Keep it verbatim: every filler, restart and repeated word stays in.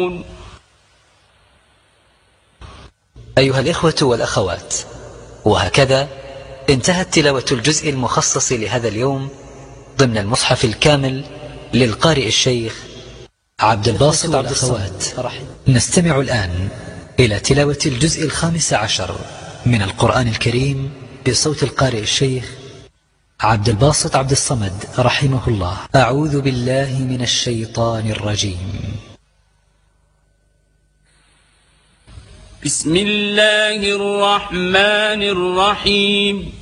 أيها الإخوة والأخوات، وهكذا انتهت تلاوة الجزء المخصص لهذا اليوم ضمن المصحف الكامل للقارئ الشيخ عبد الباسط عبد الصمد. نستمع الآن إلى تلاوة الجزء الخامس عشر من القرآن الكريم بصوت القارئ الشيخ عبد الباسط عبد الصمد رحمه الله. أعوذ بالله من الشيطان الرجيم. بسم الله الرحمن الرحيم.